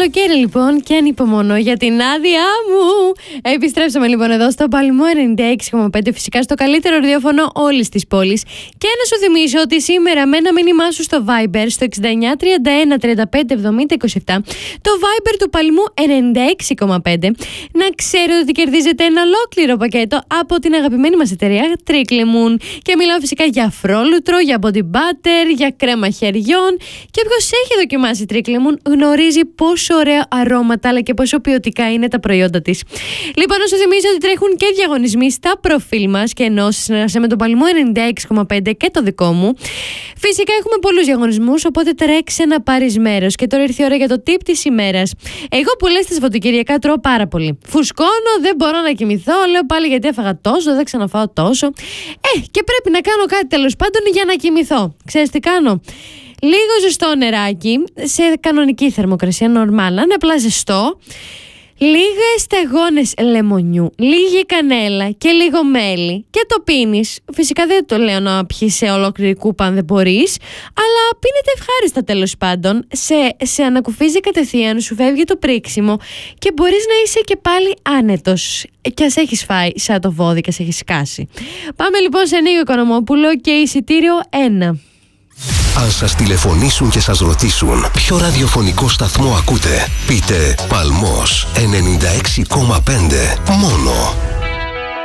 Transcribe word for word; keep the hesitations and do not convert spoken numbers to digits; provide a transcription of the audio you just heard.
καλοκαίρι λοιπόν και ανυπομονώ για την άδειά μου. Επιστρέψαμε λοιπόν εδώ στο Παλμό ενενήντα έξι κόμμα πέντε, φυσικά στο καλύτερο ραδιόφωνο όλης της πόλης. Και να σου θυμίσω ότι σήμερα με ένα μήνυμά σου στο Viber στο εξήντα εννιά τριάντα ένα τριάντα πέντε εβδομήντα είκοσι επτά, το Viber του Παλμού ενενήντα έξι κόμμα πέντε, να ξέρετε ότι κερδίζετε ένα ολόκληρο πακέτο από την αγαπημένη μας εταιρεία Triclemoon. Και μιλάω φυσικά για αφρόλουτρο, για body butter, για κρέμα χεριών. Και ποιος έχει δοκιμάσει Triclemoon γνωρίζει πόσο ωραία αρώματα αλλά και πόσο ποιοτικά είναι τα προϊόντα της. Λοιπόν, να σου θυμίσω ότι τρέχουν και διαγωνισμοί στα προφίλ μας και ενώ σε συνεργασία με τον Παλμό ενενήντα έξι κόμμα πέντε και το δικό μου. Φυσικά έχουμε πολλούς διαγωνισμούς, οπότε τρέξε να πάρεις μέρος. Και τώρα ήρθε η ώρα για το tip της ημέρας. Εγώ που λες τα Σαββατοκυριακά τρώω πάρα πολύ. Φουσκώνω, δεν μπορώ να κοιμηθώ, λέω πάλι γιατί έφαγα τόσο, δεν ξαναφάω τόσο. Ε, και πρέπει να κάνω κάτι τέλος πάντων για να κοιμηθώ. Ξέρεις τι κάνω? Λίγο ζεστό νεράκι, σε κανονική θερμοκρασία, νορμάλ, είναι απλά ζεστό. Λίγες στεγόνες λεμονιού, λίγη κανέλα και λίγο μέλι και το πίνεις. Φυσικά δεν το λέω να πιεις σε ολόκληρη κούπα αν δεν μπορείς, αλλά πίνεται ευχάριστα τέλος πάντων. Σε, σε ανακουφίζει κατευθείαν, σου φεύγει το πρίξιμο και μπορείς να είσαι και πάλι άνετος. Και ας έχεις φάει σαν το βόδι και ας έχεις σκάσει. Πάμε λοιπόν σε Νίκο Οικονομόπουλο και εισιτήριο ένα. Αν σας τηλεφωνήσουν και σας ρωτήσουν ποιο ραδιοφωνικό σταθμό ακούτε, πείτε Παλμός ενενήντα έξι κόμμα πέντε μόνο.